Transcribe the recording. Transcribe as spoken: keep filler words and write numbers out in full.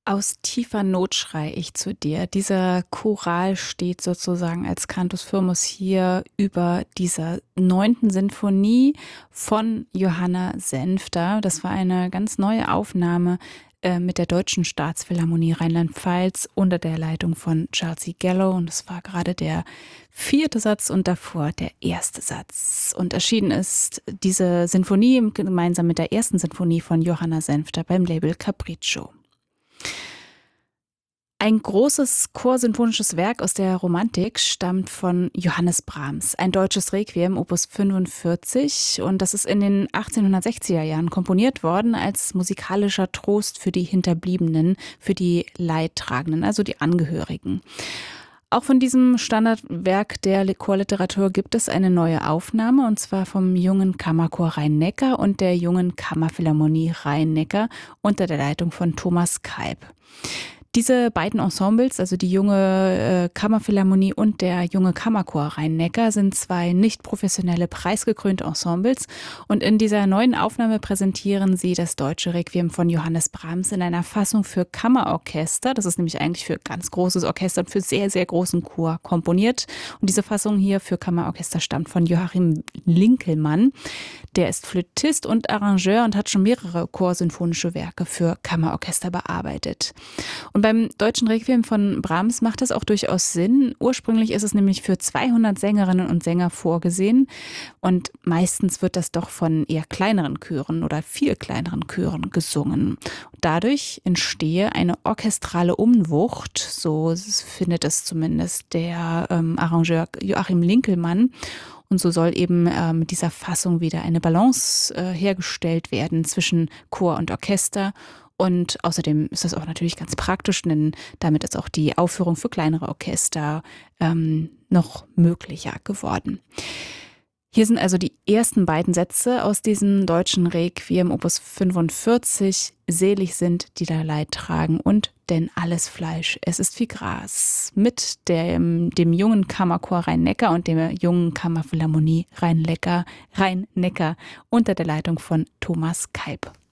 Aus tiefer Not schrei ich zu dir. Dieser Choral steht sozusagen als Cantus firmus hier über dieser neunten Sinfonie von Johanna Senfter. Das war eine ganz neue Aufnahme äh, mit der Deutschen Staatsphilharmonie Rheinland-Pfalz unter der Leitung von Charles C. Gallo. Und es war gerade der vierte Satz und davor der erste Satz. Und erschienen ist diese Sinfonie gemeinsam mit der ersten Sinfonie von Johanna Senfter beim Label Capriccio. Ein großes chorsinfonisches Werk aus der Romantik stammt von Johannes Brahms, ein deutsches Requiem, Opus fünfundvierzig, und das ist in den achtzehnhundertsechziger Jahren komponiert worden als musikalischer Trost für die Hinterbliebenen, für die Leidtragenden, also die Angehörigen. Auch von diesem Standardwerk der Chorliteratur gibt es eine neue Aufnahme, und zwar vom Jungen Kammerchor Rhein-Neckar und der Jungen Kammerphilharmonie Rhein-Neckar unter der Leitung von Thomas Kalb. Diese beiden Ensembles, also die Junge äh, Kammerphilharmonie und der Junge Kammerchor Rhein-Neckar, sind zwei nicht professionelle, preisgekrönte Ensembles. Und in dieser neuen Aufnahme präsentieren sie das deutsche Requiem von Johannes Brahms in einer Fassung für Kammerorchester. Das ist nämlich eigentlich für ganz großes Orchester und für sehr, sehr großen Chor komponiert. Und diese Fassung hier für Kammerorchester stammt von Joachim Linkelmann. Der ist Flötist und Arrangeur und hat schon mehrere chorsinfonische Werke für Kammerorchester bearbeitet. Und beim deutschen Requiem von Brahms macht das auch durchaus Sinn. Ursprünglich ist es nämlich für zweihundert Sängerinnen und Sänger vorgesehen. Und meistens wird das doch von eher kleineren Chören oder viel kleineren Chören gesungen. Dadurch entstehe eine orchestrale Umwucht, so findet es zumindest der ähm, Arrangeur Joachim Linkelmann. Und so soll eben äh, mit dieser Fassung wieder eine Balance äh, hergestellt werden zwischen Chor und Orchester. Und außerdem ist das auch natürlich ganz praktisch, denn damit ist auch die Aufführung für kleinere Orchester ähm, noch möglicher geworden. Hier sind also die ersten beiden Sätze aus diesem deutschen Requiem Opus fünfundvierzig. Selig sind, die da Leid tragen, und denn alles Fleisch, es ist wie Gras. Mit dem, dem Jungen Kammerchor Rhein-Neckar und der Jungen Kammerphilharmonie Rhein-Neckar Rhein-Neckar unter der Leitung von Thomas Kalb.